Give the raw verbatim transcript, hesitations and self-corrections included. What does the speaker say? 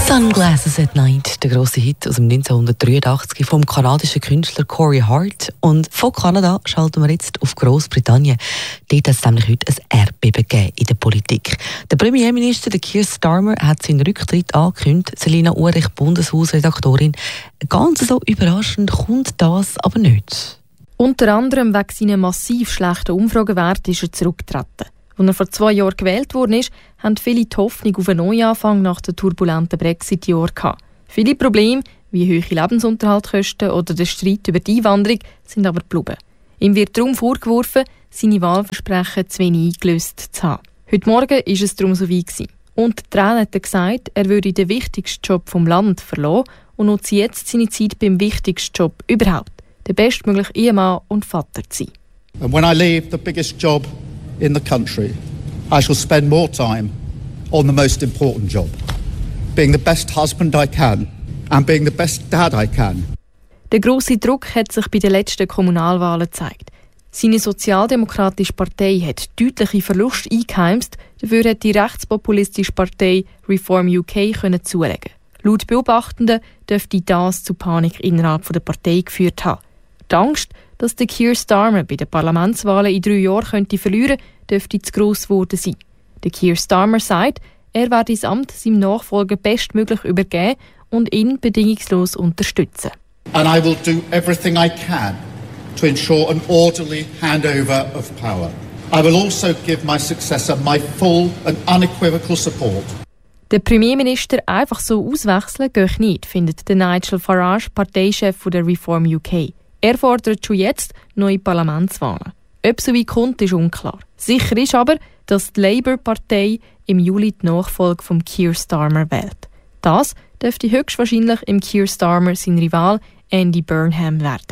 Sunglasses at Night, der grosse Hit aus dem neunzehnhundertdreiundachtzig vom kanadischen Künstler Corey Hart. Und von Kanada schalten wir jetzt auf Großbritannien. Dort hat es nämlich heute ein Erdbeben gegeben in der Politik. Der Premierminister der Keir Starmer hat seinen Rücktritt angekündigt. Selina Ulrich, Bundeshausredaktorin. Ganz so überraschend kommt das aber nicht. Unter anderem wegen seiner massiv schlechten Umfragewerte ist er zurückgetreten. Als er vor zwei Jahren gewählt worden ist, haben viele die Hoffnung auf einen Neuanfang nach den turbulenten Brexit-Jahren gehabt. Viele Probleme, wie hohe Lebensunterhaltskosten oder der Streit über die Einwanderung, sind aber geblieben. Ihm wird darum vorgeworfen, seine Wahlversprechen zu wenig eingelöst zu haben. Heute Morgen war es darum so weit gewesen. Und Tränen hat er gesagt, er würde den wichtigsten Job vom Land verlassen und nutze jetzt seine Zeit beim wichtigsten Job überhaupt, der bestmögliche Ehemann und Vater zu sein. And when I leave the biggest job in the country, I shall spend more time on the most important job, being the best husband I can and being the best dad I can. Der grosse Druck hat sich bei den letzten Kommunalwahlen gezeigt. Seine sozialdemokratische Partei hat deutliche Verluste eingeheimst, dafür hat die rechtspopulistische Partei Reform U K können zulegen. Laut Beobachtenden dürfte das zu Panik innerhalb der Partei geführt haben. Die Angst, dass der Keir Starmer bei den Parlamentswahlen in drei Jahren könnte verlieren, dürfte zu gross geworden sein. Der Keir Starmer sagt, er werde das Amt seinem Nachfolger bestmöglich übergeben und ihn bedingungslos unterstützen. And I will do everything I can to ensure an orderly handover of power. I will also give my successor my full and unequivocal support. Der Premierminister einfach so auswechseln geht nicht, findet der Nigel Farage, Parteichef der Reform U K. Er fordert schon jetzt neue Parlamentswahlen. Ob so weit kommt, ist unklar. Sicher ist aber, dass die Labour-Partei im Juli die Nachfolge von Keir Starmer wählt. Das dürfte höchstwahrscheinlich im Keir Starmer sein Rival Andy Burnham werden.